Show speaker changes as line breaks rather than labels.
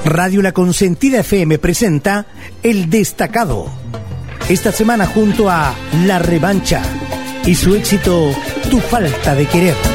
Radio La Consentida FM presenta El Destacado. Esta semana junto a La Revancha y su éxito Tu Falta de Querer.